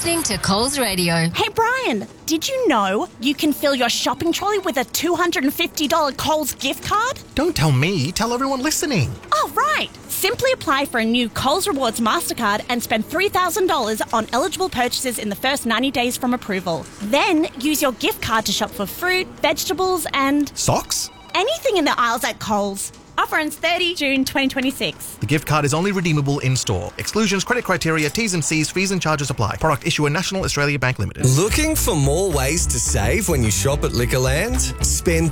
listening to Coles Radio. Hey, Brian, did you know you can fill your shopping trolley with a $250 Coles gift card? Don't tell me, tell everyone listening. Oh, right. Simply apply for a new Coles Rewards MasterCard and spend $3,000 on eligible purchases in the first 90 days from approval. Then use your gift card to shop for fruit, vegetables and... Socks? anything in the aisles at Coles. Offer ends 30 June 2026. The gift card is only redeemable in-store. Exclusions, credit criteria, T's and C's, fees and charges apply. Product issuer National Australia Bank Limited. Looking for more ways to save when you shop at Liquorland? Spend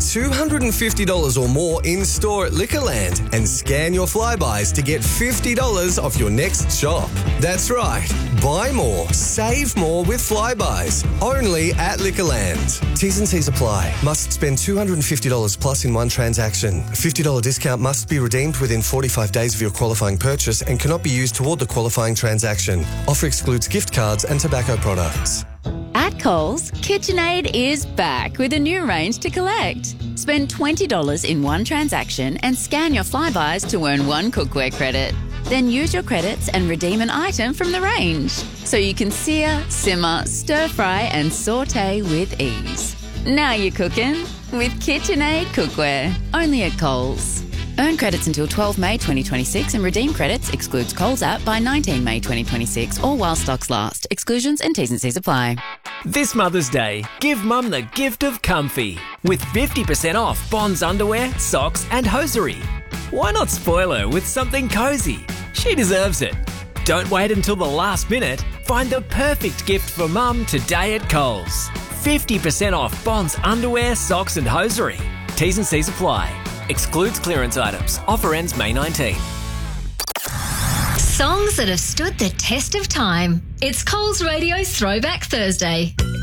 $250 or more in-store at Liquorland and scan your Flybuys to get $50 off your next shop. That's right. Buy more, save more with Flybuys. Only at Liquorland. T's and C's apply. Must spend $250 plus in one transaction. $50 discount must be redeemed within 45 days of your qualifying purchase and cannot be used toward the qualifying transaction. Offer excludes gift cards and tobacco products. At Coles, KitchenAid is back with a new range to collect. Spend $20 in one transaction and scan your Flybuys to earn one cookware credit. Then use your credits and redeem an item from the range. So you can sear, simmer, stir-fry and sauté with ease. Now you're cooking with KitchenAid cookware. Only at Coles. Earn credits until 12 May 2026 and redeem credits excludes Coles app by 19 May 2026 or while stocks last. Exclusions and T's and C's apply. This Mother's Day, give Mum the gift of comfy with 50% off Bonds underwear, socks and hosiery. Why not spoil her with something cosy? She deserves it. Don't wait until the last minute. Find the perfect gift for Mum today at Coles. 50% off Bonds underwear, socks and hosiery. T's and C's apply. Excludes clearance items. Offer ends May 19. Songs that have stood the test of time. It's Coles Radio Throwback Thursday.